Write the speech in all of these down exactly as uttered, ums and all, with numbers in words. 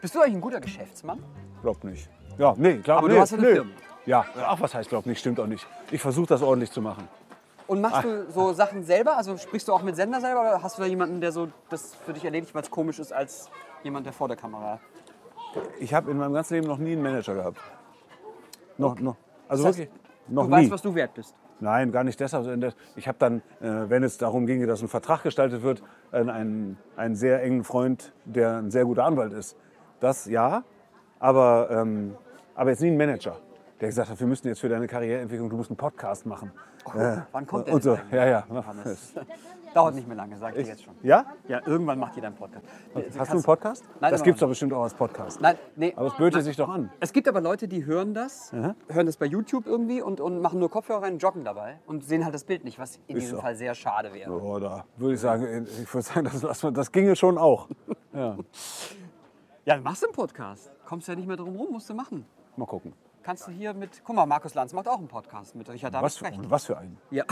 Bist du eigentlich ein guter Geschäftsmann? Glaub nicht. Ja, nee, glaub Aber nee, du hast ja eine nee. Firma. Ja, ach, was heißt glaub nicht, stimmt auch nicht. Ich versuche das ordentlich zu machen. Und machst du so Sachen selber? Also sprichst du auch mit Sender selber oder hast du da jemanden, der so das für dich erledigt, weil es komisch ist als jemand, der vor der Kamera? Ich habe in meinem ganzen Leben noch nie einen Manager gehabt. Noch, noch. Also Das heißt, wirklich, noch Du nie. weißt, was du wert bist. Nein, gar nicht deshalb. Ich habe dann, äh, wenn es darum ginge, dass ein Vertrag gestaltet wird, einen, einen sehr engen Freund, der ein sehr guter Anwalt ist. Das ja, aber, ähm, aber jetzt nie ein Manager, der gesagt hat, wir müssen jetzt für deine Karriereentwicklung, du musst einen Podcast machen. Oh, äh, wann kommt der und so. denn eigentlich? Ja, ja. Johannes? Dauert nicht mehr lange, sag ich dir jetzt schon. Ja? Ja, irgendwann macht jeder einen Podcast. Hast du einen Podcast? Nein, das immer gibt es noch doch bestimmt auch als Podcast. Nein, nee. Aber es böte sich doch an. Es gibt aber Leute, die hören das, hören das bei YouTube irgendwie und, und machen nur Kopfhörer rein, joggen dabei und sehen halt das Bild nicht, was in Ist diesem so. Fall sehr schade wäre. Oh, da würde ich sagen, ich würde sagen, das, das, das ginge schon auch. Ja. Ja, du machst einen Podcast. Kommst ja nicht mehr drum rum, musst du machen. Mal gucken. Kannst du hier mit, guck mal, Markus Lanz macht auch einen Podcast mit Richard David Was für, Precht. was für einen? Ja.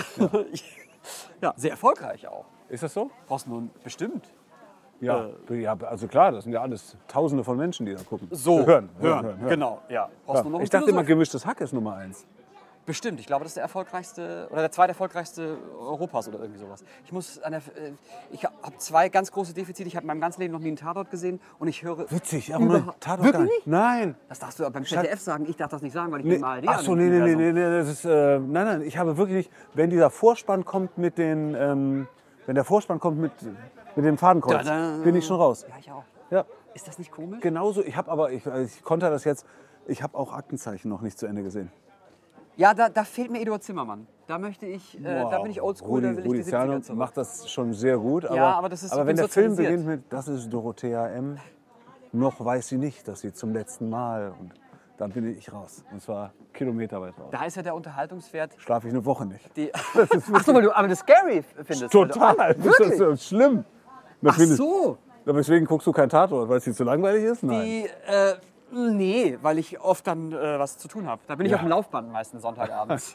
Ja, sehr erfolgreich auch. Ist das so? Brauchst du nun bestimmt. Ja, ja, also klar, das sind ja alles Tausende von Menschen, die da gucken. So, hören, hören, hören, hören. genau, ja. Brauchst Ja. du noch einen Ich dachte immer, Philosoph? gemischtes Hack ist Nummer eins. Bestimmt, ich glaube, das ist der erfolgreichste oder der zweiterfolgreichste Europas oder irgendwie sowas. Ich muss an der, äh, ich habe zwei ganz große Defizite. Ich habe in meinem ganzen Leben noch nie einen Tatort gesehen und ich höre. Witzig, aber man, Überhaupt- Tatort Wirklich gar nicht. nicht? Nein. Das darfst du beim Z D F sagen. Ich darf das nicht sagen, weil ich Nee. bin mal Ach so, nee, nee, nee, nee, nee, das ist, äh, nein, nein, ich habe wirklich nicht, wenn dieser Vorspann kommt mit den, ähm, wenn der Vorspann kommt mit, mit dem Fadenkreuz, Da, da. bin ich schon raus. Ja, ich auch. Ja, Ist das nicht komisch? genauso, ich habe aber, ich, ich konnte das jetzt, ich habe auch Aktenzeichen noch nicht zu Ende gesehen. Ja, da, da fehlt mir Eduard Zimmermann. Da möchte ich, äh, da Wow. bin ich oldschool, da Rudi, will ich Rudi die siebziger Ciano zurück. macht das schon sehr gut, aber, Ja, aber das ist- aber ich wenn bin der Film sozialisiert. beginnt mit, das ist Dorothea M., noch weiß sie nicht, dass sie zum letzten Mal, und dann bin ich raus. Und zwar kilometerweit raus. Da ist ja der Unterhaltungswert. Schlafe ich eine Woche nicht. Die Ach so, weil du aber das scary findest. Total, weil das du, ist wirklich? so schlimm. Das Ach finde ich- so. Aber deswegen guckst du kein Tatort, weil es dir zu langweilig ist? Nein. Die, äh, nee, weil ich oft dann äh, was zu tun habe. Da bin ich Ja. auf dem Laufband meistens Sonntagabends.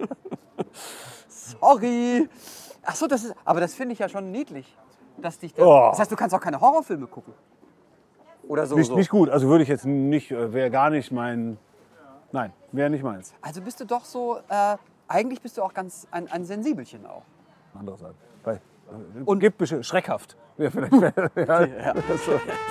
Sorry. Ach so, das ist, aber das finde ich ja schon niedlich. Dass dich das, Oh. das heißt, du kannst auch keine Horrorfilme gucken. Oder so. Nicht, so. nicht gut, also würde ich jetzt nicht, wäre gar nicht mein, nein, wäre nicht meins. Also bist du doch so, äh, eigentlich bist du auch ganz ein, ein Sensibelchen auch. Andererseits. Weil, Und- und gibt bestimmt schreckhaft. Ja, vielleicht, ja, Ja. so.